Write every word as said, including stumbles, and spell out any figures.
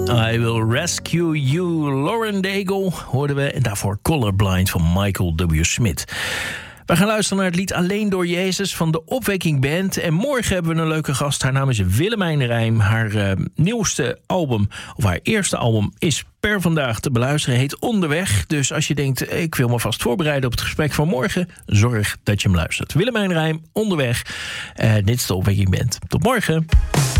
I Will Rescue You, Lauren Daigle hoorden we. En daarvoor Colorblind van Michael W. Smith. We gaan luisteren naar het lied Alleen door Jezus van de Opwekking Band. En morgen hebben we een leuke gast. Haar naam is Willemijn Rijm. Haar uh, nieuwste album, of haar eerste album, is per vandaag te beluisteren. Heet Onderweg. Dus als je denkt, ik wil me vast voorbereiden op het gesprek van morgen, zorg dat je hem luistert. Willemijn Rijm, Onderweg. Uh, dit is de Opwekking Band. Tot morgen.